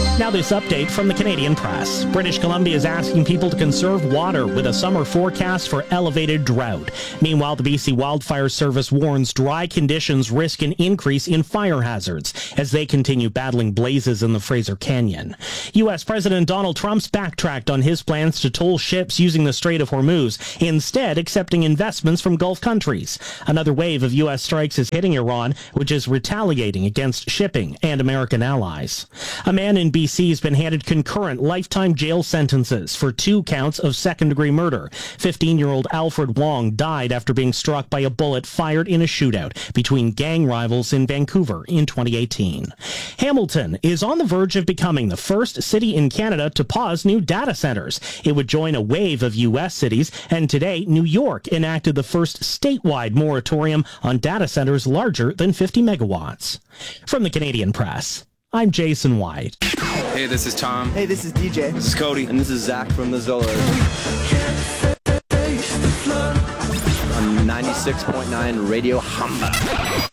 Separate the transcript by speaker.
Speaker 1: Now this update from the Canadian Press. British Columbia is asking people to conserve water with a summer forecast for elevated drought. Meanwhile, the BC Wildfire Service warns dry conditions risk an increase in fire hazards as they continue battling blazes in the Fraser Canyon. U.S. President Donald Trump's backtracked on his plans to toll ships using the Strait of Hormuz, instead accepting investments from Gulf countries. Another wave of U.S. strikes is hitting Iran, which is retaliating against shipping and American allies. A man in BC has been handed concurrent lifetime jail sentences for 2 counts of second-degree murder. 15-year-old Alfred Wong died after being struck by a bullet fired in a shootout between gang rivals in Vancouver in 2018. Hamilton is on the verge of becoming the first city in Canada to pause new data centers. It would join a wave of U.S. cities, and today New York enacted the first statewide moratorium on data centers larger than 50 megawatts. From the Canadian Press, I'm Jason White.
Speaker 2: Hey, this is Tom.
Speaker 3: Hey, this is DJ.
Speaker 2: This is Cody.
Speaker 4: And this is Zach from the Zollers. On 96.9 Radio Hamba.